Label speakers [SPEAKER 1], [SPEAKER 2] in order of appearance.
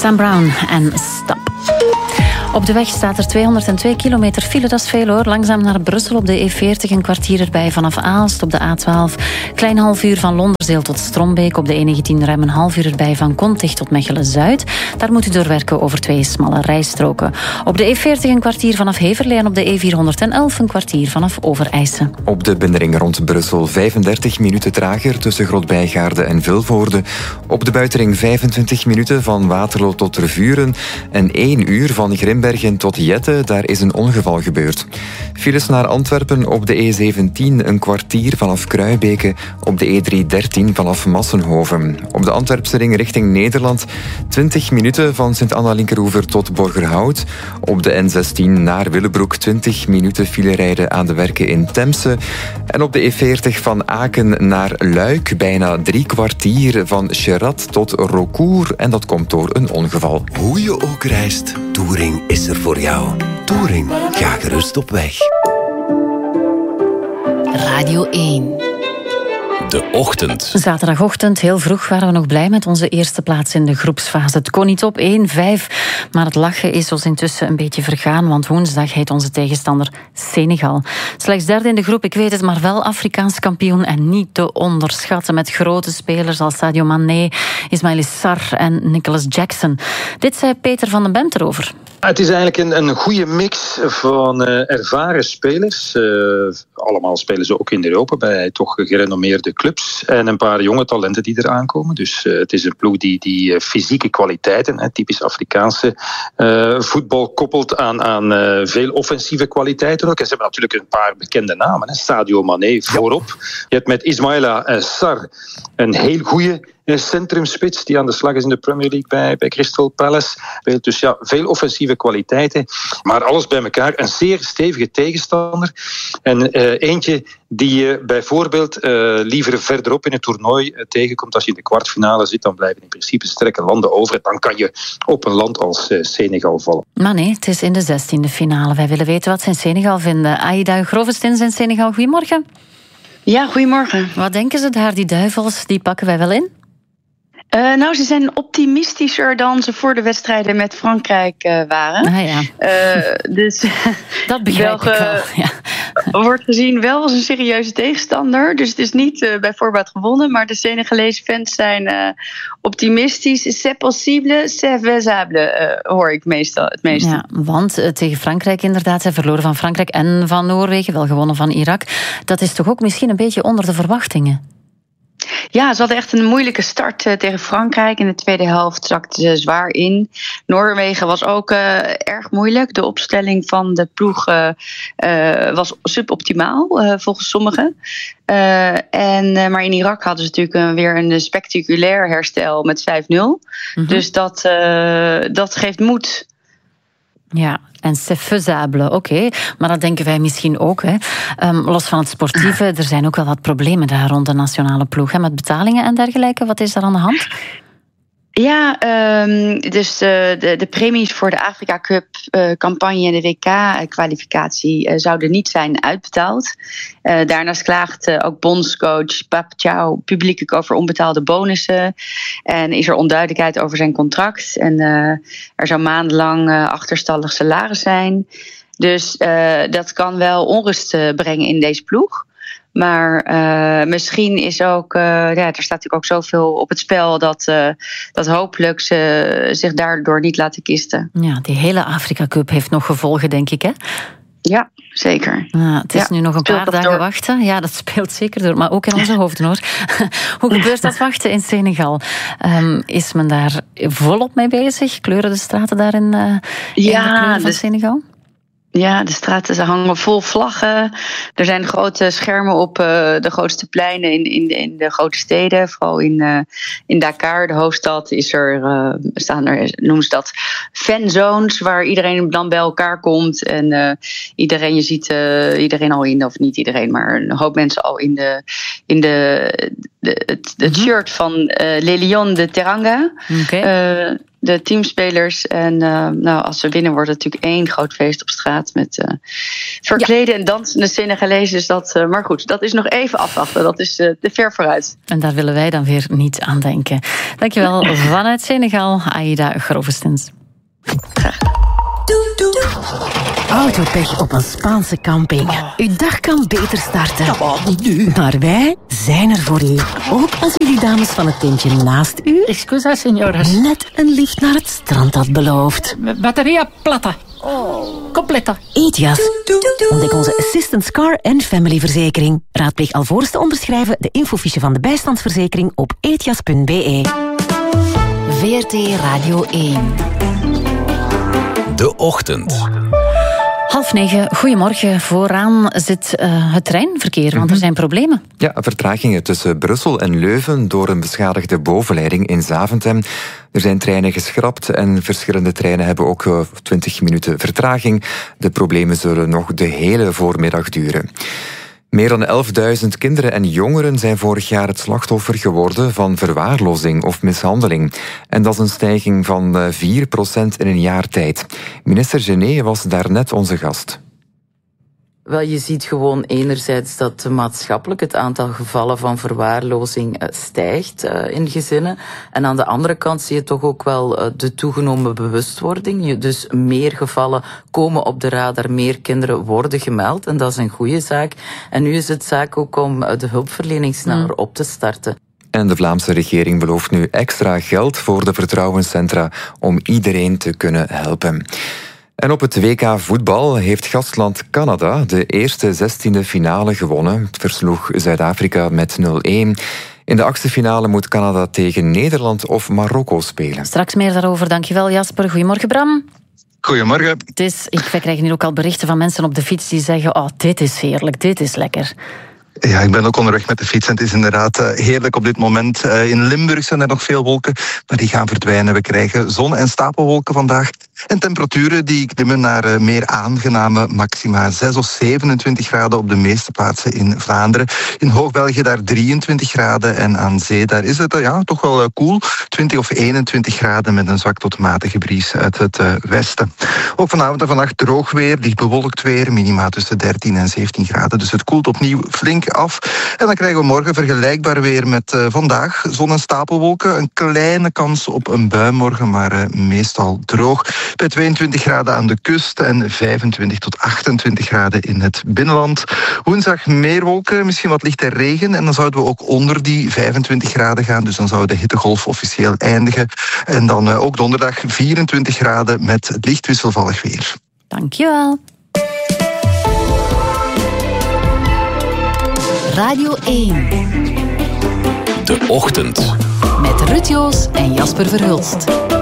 [SPEAKER 1] Sam Brown en Stop. Op de weg staat er 202 kilometer file, dat is veel hoor. Langzaam naar Brussel op de E40, een kwartier erbij vanaf Aalst op de A12. Klein half uur van Londerzeel tot Strombeek. Op de E19 ruim een half uur erbij van Kontig tot Mechelen-Zuid. Daar moet u doorwerken over 2 smalle rijstroken. Op de E40 een kwartier vanaf Heverlee en op de E411 een kwartier vanaf Overijse.
[SPEAKER 2] Op de binnenring rond Brussel 35 minuten trager tussen Grootbijgaarde en Vilvoorde. Op de buitenring 25 minuten van Waterloo tot Tervuren en 1 uur van Grimbergen tot Jette, daar is een ongeval gebeurd. Files naar Antwerpen op de E17 een kwartier vanaf Kruibeke, op de E313 vanaf Massenhoven. Op de Antwerpse ring richting Nederland 20 minuten van Sint-Anna-Linkeroever tot Borgerhout. Op de N16 naar Willebroek 20 minuten file rijden aan de werken in Temse. En op de E40 van Aken naar Luik bijna 3 kwartier van Cherat tot Rocourt. En dat komt door een ongeval.
[SPEAKER 3] Hoe je ook reist, Touring is er voor jou. Touring, ga gerust op weg.
[SPEAKER 1] Radio 1.
[SPEAKER 4] De ochtend.
[SPEAKER 1] Zaterdagochtend, heel vroeg, waren we nog blij met onze eerste plaats in de groepsfase. Het kon niet op 1-5, maar het lachen is ons intussen een beetje vergaan, want woensdag heet onze tegenstander Senegal. Slechts derde in de groep, ik weet het, maar wel Afrikaans kampioen en niet te onderschatten met grote spelers als Sadio Mané, Ismaïla Sarr en Nicholas Jackson. Dit zei Peter van den Bemt erover.
[SPEAKER 5] Het is eigenlijk een goede mix van ervaren spelers. Allemaal spelen ze ook in Europa bij toch gerenommeerde clubs. En een paar jonge talenten die eraan komen. Dus het is een ploeg die fysieke kwaliteiten, typisch Afrikaanse voetbal, koppelt aan veel offensieve kwaliteiten ook. En ze hebben natuurlijk een paar bekende namen. Sadio Mané voorop. Je hebt met Ismaïla Sarr een heel goede centrumspits die aan de slag is in de Premier League bij Crystal Palace. Dus ja, veel offensieve kwaliteiten. Maar alles bij elkaar. Een zeer stevige tegenstander. En eentje die je bijvoorbeeld liever verderop in het toernooi tegenkomt. Als je in de kwartfinale zit, dan blijven in principe sterke landen over. Dan kan je op een land als Senegal vallen.
[SPEAKER 1] Maar nee, het is in de 16e finale. Wij willen weten wat ze in Senegal vinden. Aïda Grovestins in Senegal, goedemorgen.
[SPEAKER 6] Ja, goedemorgen.
[SPEAKER 1] Wat denken ze daar, die duivels? Die pakken wij wel in?
[SPEAKER 6] Nou, ze zijn optimistischer dan ze voor de wedstrijden met Frankrijk waren.
[SPEAKER 1] Ah, ja.
[SPEAKER 6] Dus
[SPEAKER 1] dat begrijp ik wel. Ja.
[SPEAKER 6] Wordt gezien wel als een serieuze tegenstander. Dus het is niet bij voorbaat gewonnen. Maar de Senegalese fans zijn optimistisch. C'est possible, c'est faisable, hoor ik het meeste.
[SPEAKER 1] Ja, want tegen Frankrijk inderdaad, zij verloren van Frankrijk en van Noorwegen, wel gewonnen van Irak. Dat is toch ook misschien een beetje onder de verwachtingen?
[SPEAKER 6] Ja, ze hadden echt een moeilijke start tegen Frankrijk. In de tweede helft zakte ze zwaar in. Noorwegen was ook erg moeilijk. De opstelling van de ploeg was suboptimaal, volgens sommigen. Maar in Irak hadden ze natuurlijk weer een spectaculair herstel met 5-0. Mm-hmm. Dus dat geeft moed.
[SPEAKER 1] Ja, en c'est faisable, oké. Maar dat denken wij misschien ook. Hè. Los van het sportieve, er zijn ook wel wat problemen daar rond de nationale ploeg. Hè, met betalingen en dergelijke. Wat is daar aan de hand?
[SPEAKER 6] Ja, dus de premies voor de Afrika Cup campagne en de WK-kwalificatie zouden niet zijn uitbetaald. Daarnaast klaagt ook bondscoach Pap Thiaw publiekelijk over onbetaalde bonussen. En is er onduidelijkheid over zijn contract. En er zou maandenlang achterstallig salaris zijn. Dus dat kan wel onrust brengen in deze ploeg. Maar misschien is ook, er staat natuurlijk ook zoveel op het spel dat hopelijk ze zich daardoor niet laten kisten.
[SPEAKER 1] Ja, die hele Afrika Cup heeft nog gevolgen, denk ik, hè?
[SPEAKER 6] Ja, zeker.
[SPEAKER 1] Het is nu nog een paar dagen wachten. Ja, dat speelt zeker door, maar ook in onze hoofden, hoor. Hoe gebeurt dat wachten in Senegal? Is men daar volop mee bezig? Kleuren de straten daar in de kleuren van Senegal?
[SPEAKER 6] Ja, de straten hangen vol vlaggen. Er zijn grote schermen op de grootste pleinen in de grote steden. Vooral in Dakar, de hoofdstad, noemen ze dat fanzones, waar iedereen dan bij elkaar komt. En je ziet iedereen al of niet iedereen, maar een hoop mensen al het shirt van Les Lions de Teranga.
[SPEAKER 1] Okay.
[SPEAKER 6] de teamspelers. En als we winnen wordt het natuurlijk één groot feest op straat met verkleden en dansende Senegalezen. Dus maar goed, dat is nog even afwachten. Dat is te ver vooruit.
[SPEAKER 1] En daar willen wij dan weer niet aan denken. Dankjewel vanuit Senegal, Aida Grovestens.
[SPEAKER 6] Graag.
[SPEAKER 7] Autopech op een Spaanse camping. Uw dag kan beter starten.
[SPEAKER 8] Niet nu.
[SPEAKER 7] Maar wij zijn er voor u. Ook als u die dames van het tentje naast u
[SPEAKER 8] Excusa, señoras.
[SPEAKER 7] net een lift naar het strand had beloofd.
[SPEAKER 8] Batteria plata. Completa.
[SPEAKER 7] Etias. Ontdek onze Assistance Car en Family verzekering. Raadpleeg alvorens te onderschrijven de infofiche van de bijstandsverzekering op etias.be.
[SPEAKER 1] VRT Radio 1.
[SPEAKER 4] De Ochtend.
[SPEAKER 1] 8:30, goedemorgen. Vooraan zit het treinverkeer, want er zijn problemen.
[SPEAKER 2] Ja, vertragingen tussen Brussel en Leuven door een beschadigde bovenleiding in Zaventem. Er zijn treinen geschrapt en verschillende treinen hebben ook 20 minuten vertraging. De problemen zullen nog de hele voormiddag duren. Meer dan 11.000 kinderen en jongeren zijn vorig jaar het slachtoffer geworden van verwaarlozing of mishandeling. En dat is een stijging van 4% in een jaar tijd. Minister Genet was daarnet onze gast.
[SPEAKER 9] Wel, je ziet gewoon enerzijds dat maatschappelijk het aantal gevallen van verwaarlozing stijgt in gezinnen. En aan de andere kant zie je toch ook wel de toegenomen bewustwording. Dus meer gevallen komen op de radar, meer kinderen worden gemeld. En dat is een goede zaak. En nu is het zaak ook om de hulpverlening sneller op te starten.
[SPEAKER 2] En de Vlaamse regering belooft nu extra geld voor de vertrouwenscentra om iedereen te kunnen helpen. En op het WK voetbal heeft gastland Canada de eerste 16e finale gewonnen. Het versloeg Zuid-Afrika met 0-1. In de 8e finale moet Canada tegen Nederland of Marokko spelen.
[SPEAKER 1] Straks meer daarover. Dankjewel Jasper. Goedemorgen Bram.
[SPEAKER 10] Goedemorgen.
[SPEAKER 1] We krijgen hier ook al berichten van mensen op de fiets die zeggen: dit is heerlijk, dit is lekker.
[SPEAKER 10] Ja, ik ben ook onderweg met de fiets en het is inderdaad heerlijk op dit moment. In Limburg zijn er nog veel wolken, maar die gaan verdwijnen. We krijgen zon- en stapelwolken vandaag. En temperaturen die klimmen naar meer aangename maxima. 6 of 27 graden op de meeste plaatsen in Vlaanderen. In Hoog-België daar 23 graden en aan zee daar is het toch wel koel. 20 of 21 graden met een zwak tot matige bries uit het westen. Ook vanavond en vannacht droog weer, licht bewolkt weer. Minima tussen 13 en 17 graden. Dus het koelt opnieuw flink af. En dan krijgen we morgen vergelijkbaar weer met vandaag. Zon- en stapelwolken. Een kleine kans op een bui morgen, maar meestal droog. Bij 22 graden aan de kust en 25 tot 28 graden in het binnenland. Woensdag meer wolken, misschien wat lichte regen. En dan zouden we ook onder die 25 graden gaan. Dus dan zou de hittegolf officieel eindigen. En dan ook donderdag 24 graden met licht wisselvallig weer.
[SPEAKER 1] Dankjewel.
[SPEAKER 7] Radio 1.
[SPEAKER 4] De Ochtend.
[SPEAKER 7] Met Ruud Joos en Jasper Verhulst.